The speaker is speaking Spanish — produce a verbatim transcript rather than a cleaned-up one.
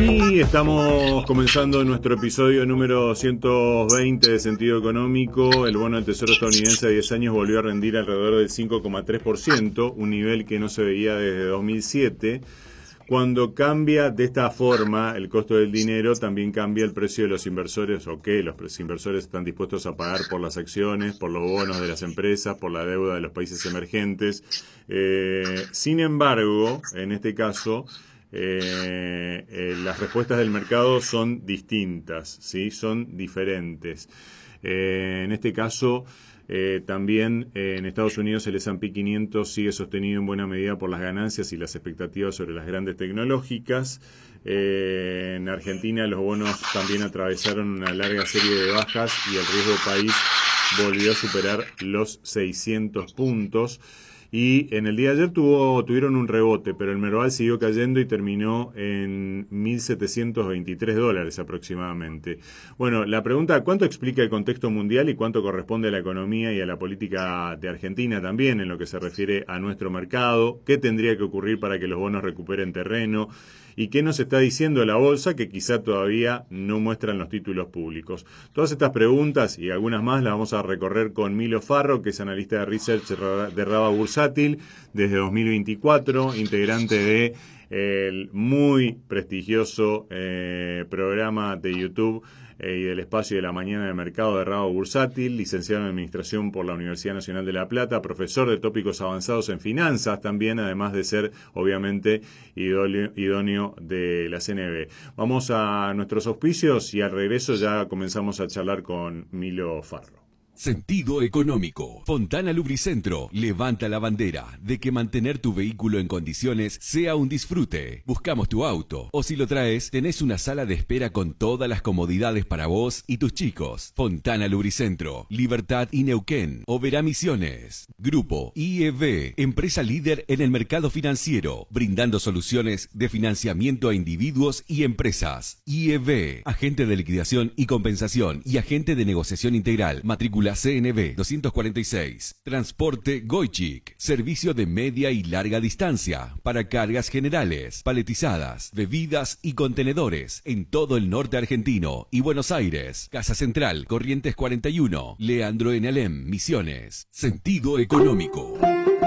Y estamos comenzando nuestro episodio número ciento veinte de Sentido Económico. El bono del Tesoro estadounidense a diez años volvió a rendir alrededor del cinco coma tres por ciento, un nivel que no se veía desde dos mil siete. Cuando cambia de esta forma el costo del dinero, también cambia el precio de los inversores, o que los inversores están dispuestos a pagar por las acciones, por los bonos de las empresas, por la deuda de los países emergentes. Eh, sin embargo, en este caso, eh, eh, las respuestas del mercado son distintas, ¿sí? Son diferentes. Eh, en este caso, Eh, también eh, en Estados Unidos el ese and pe quinientos sigue sostenido en buena medida por las ganancias y las expectativas sobre las grandes tecnológicas. Eh, en Argentina los bonos también atravesaron una larga serie de bajas y el riesgo país volvió a superar los seiscientos puntos. Y en el día de ayer tuvo, tuvieron un rebote, pero el Merval siguió cayendo y terminó en mil setecientos veintitrés dólares aproximadamente. Bueno, la pregunta, ¿cuánto explica el contexto mundial y cuánto corresponde a la economía y a la política de Argentina también en lo que se refiere a nuestro mercado? ¿Qué tendría que ocurrir para que los bonos recuperen terreno? ¿Y qué nos está diciendo la bolsa que quizá todavía no muestran los títulos públicos? Todas estas preguntas y algunas más las vamos a recorrer con Milo Farro, que es analista de research de Raba Bursátil desde dos mil veinticuatro, integrante de el muy prestigioso eh, programa de YouTube eh, y del espacio de la mañana de mercado de Raba Bursátil, licenciado en Administración por la Universidad Nacional de La Plata, profesor de tópicos avanzados en finanzas también, además de ser, obviamente, idóneo, idóneo de la C N B. Vamos a nuestros auspicios y al regreso ya comenzamos a charlar con Milo Farro. Sentido Económico. Fontana Lubricentro levanta la bandera de que mantener tu vehículo en condiciones sea un disfrute. Buscamos tu auto, o si lo traes, tenés una sala de espera con todas las comodidades para vos y tus chicos. Fontana Lubricentro, Libertad y Neuquén, Oberá Misiones. Grupo I E B, empresa líder en el mercado financiero, brindando soluciones de financiamiento a individuos y empresas. I E B, agente de liquidación y compensación y agente de negociación integral, matrícula C N B doscientos cuarenta y seis. Transporte Goichik. Servicio de media y larga distancia para cargas generales, paletizadas, bebidas y contenedores en todo el norte argentino y Buenos Aires. Casa Central, Corrientes cuarenta y uno. Leandro en Alem, Misiones. Sentido Económico.